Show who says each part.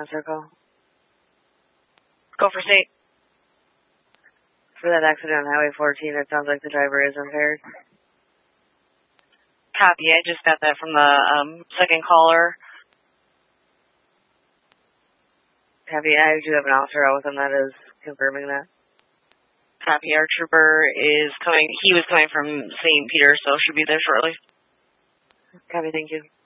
Speaker 1: Answer call.
Speaker 2: Go for state.
Speaker 1: For that accident on Highway 14, it sounds like the driver is impaired.
Speaker 2: Copy. I just got that from the second caller.
Speaker 1: Copy. I do have an officer out with him that is confirming that.
Speaker 2: Copy. Our trooper is coming. He was coming from St. Peter, so should be there shortly.
Speaker 1: Copy. Thank you.